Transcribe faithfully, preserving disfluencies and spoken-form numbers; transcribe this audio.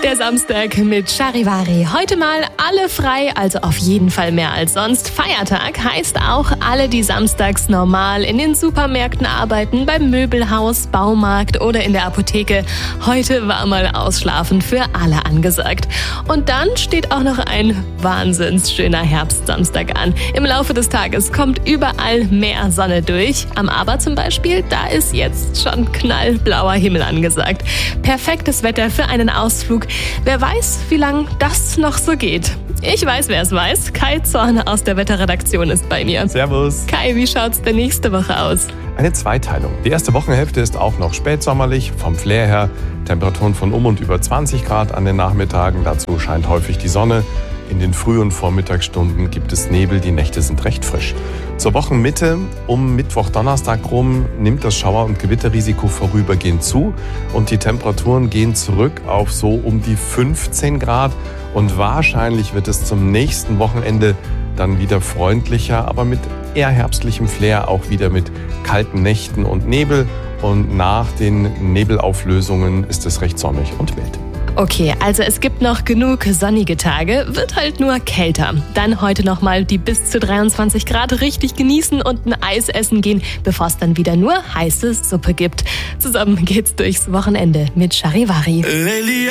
Der Samstag mit Charivari. Heute mal alle frei, also auf jeden Fall mehr als sonst. Feiertag heißt auch alle, die samstags normal in den Supermärkten arbeiten, beim Möbelhaus, Baumarkt oder in der Apotheke. Heute war mal Ausschlafen für alle angesagt. Und dann steht auch noch ein wahnsinns schöner Herbstsamstag an. Im Laufe des Tages kommt überall mehr Sonne durch. Am Aber zum Beispiel, da ist jetzt schon knallblauer Himmel angesagt. Perfektes Wetter für einen Ausflug. Wer weiß, wie lange das noch so geht. Ich weiß, wer es weiß. Kai Zorn aus der Wetterredaktion ist bei mir. Servus. Kai, wie schaut's denn nächste Woche aus? Eine Zweiteilung. Die erste Wochenhälfte ist auch noch spätsommerlich. Vom Flair her Temperaturen von um und über zwanzig Grad an den Nachmittagen. Dazu scheint häufig die Sonne. In den frühen Vormittagsstunden gibt es Nebel, die Nächte sind recht frisch. Zur Wochenmitte um Mittwoch, Donnerstag rum nimmt das Schauer- und Gewitterrisiko vorübergehend zu und die Temperaturen gehen zurück auf so um die fünfzehn Grad und wahrscheinlich wird es zum nächsten Wochenende dann wieder freundlicher, aber mit eher herbstlichem Flair, auch wieder mit kalten Nächten und Nebel und nach den Nebelauflösungen ist es recht sonnig und mild. Okay, also es gibt noch genug sonnige Tage, wird halt nur kälter. Dann heute nochmal die bis zu dreiundzwanzig Grad richtig genießen und ein Eis essen gehen, bevor es dann wieder nur heiße Suppe gibt. Zusammen geht's durchs Wochenende mit Charivari.